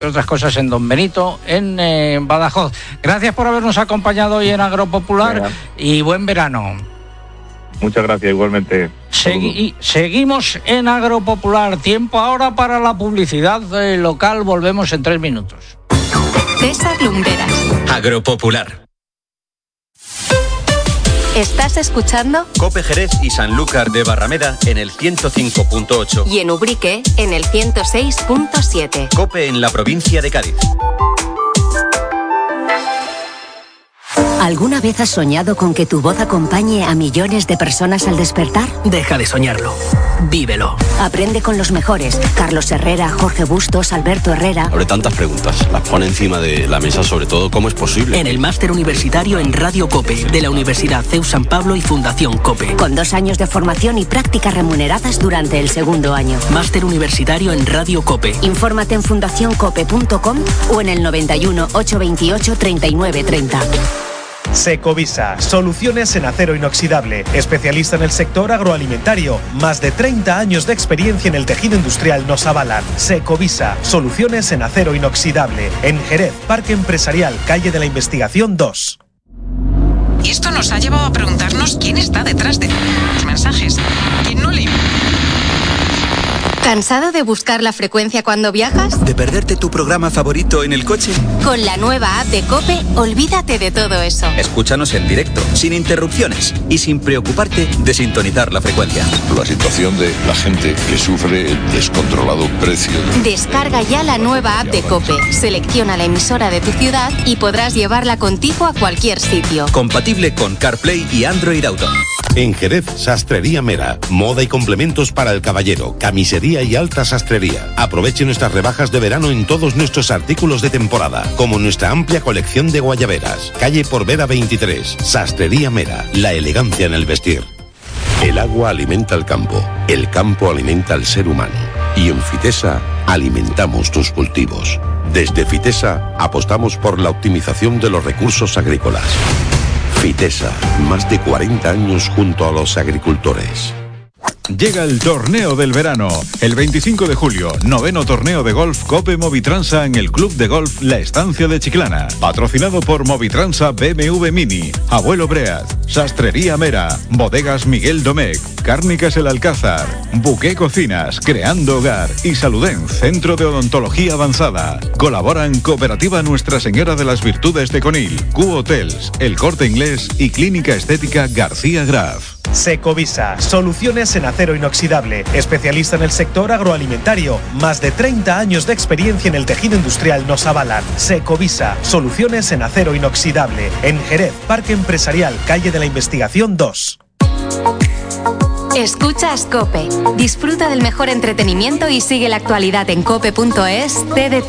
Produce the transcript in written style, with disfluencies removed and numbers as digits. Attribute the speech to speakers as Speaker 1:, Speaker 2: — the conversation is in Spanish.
Speaker 1: otras cosas en Don Benito, en Badajoz. Gracias por habernos acompañado hoy en Agropopular y buen verano.
Speaker 2: Muchas gracias, igualmente.
Speaker 1: Seguimos en Agropopular. Tiempo ahora para la publicidad local. Volvemos en 3 minutos.
Speaker 3: César Lumberas.
Speaker 4: Agropopular.
Speaker 3: ¿Estás escuchando?
Speaker 4: Cope Jerez y Sanlúcar de Barrameda en el 105.8.
Speaker 3: Y en Ubrique en el 106.7.
Speaker 4: Cope en la provincia de Cádiz.
Speaker 5: ¿Alguna vez has soñado con que tu voz acompañe a millones de personas al despertar?
Speaker 6: Deja de soñarlo. Vívelo.
Speaker 5: Aprende con los mejores. Carlos Herrera, Jorge Bustos, Alberto Herrera.
Speaker 7: Abre tantas preguntas. Las pone encima de la mesa, sobre todo, ¿cómo es posible?
Speaker 6: En el máster universitario en Radio COPE, de la Universidad CEU San Pablo y Fundación COPE.
Speaker 5: Con 2 años de formación y prácticas remuneradas durante el 2º año.
Speaker 6: Máster universitario en Radio COPE.
Speaker 5: Infórmate en fundacioncope.com o en el 91 828 39 30.
Speaker 8: Secovisa, soluciones en acero inoxidable, especialista en el sector agroalimentario. Más de 30 años de experiencia en el tejido industrial nos avalan. Secovisa, soluciones en acero inoxidable. En Jerez, Parque Empresarial, Calle de la Investigación 2.
Speaker 9: Y esto nos ha llevado a preguntarnos quién está detrás de los mensajes. ¿Quién no le...
Speaker 3: ¿Cansado de buscar la frecuencia cuando viajas?
Speaker 4: ¿De perderte tu programa favorito en el coche?
Speaker 3: Con la nueva app de COPE, olvídate de todo eso.
Speaker 4: Escúchanos en directo, sin interrupciones y sin preocuparte de sintonizar la frecuencia.
Speaker 10: La situación de la gente que sufre el descontrolado precio.
Speaker 3: Descarga ya la nueva app de COPE, selecciona la emisora de tu ciudad y podrás llevarla contigo a cualquier sitio.
Speaker 4: Compatible con CarPlay y Android Auto.
Speaker 11: En Jerez, Sastrería Mera. Moda y complementos para el caballero, camisería y alta sastrería. Aproveche nuestras rebajas de verano en todos nuestros artículos de temporada, como nuestra amplia colección de guayaberas. Calle Porvera 23. Sastrería Mera. La elegancia en el vestir. El agua alimenta al campo. El campo alimenta al ser humano. Y en Fitesa alimentamos tus cultivos. Desde Fitesa apostamos por la optimización de los recursos agrícolas. Fitesa, más de 40 años junto a los agricultores.
Speaker 12: Llega el torneo del verano. El 25 de julio, 9º torneo de golf Cope Movitransa en el Club de Golf La Estancia de Chiclana. Patrocinado por Movitransa BMW Mini, Abuelo Breaz, Sastrería Mera, Bodegas Miguel Domecq, Cárnicas El Alcázar, Buqué Cocinas, Creando Hogar y Saluden, Centro de Odontología Avanzada. Colaboran Cooperativa Nuestra Señora de las Virtudes de Conil, Q Hotels, El Corte Inglés y Clínica Estética García Graf.
Speaker 8: Secovisa, soluciones en acero inoxidable, especialista en el sector agroalimentario. Más de 30 años de experiencia en el tejido industrial nos avalan. Secovisa, soluciones en acero inoxidable. En Jerez, Parque Empresarial, Calle de la Investigación 2.
Speaker 3: Escuchas COPE. Disfruta del mejor entretenimiento y sigue la actualidad en cope.es, TDT